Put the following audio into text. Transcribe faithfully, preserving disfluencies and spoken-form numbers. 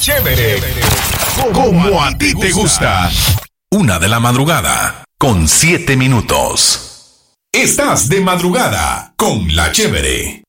Chévere, como a ti te gusta. Una de la madrugada, con siete minutos. Estás de madrugada con La Chévere.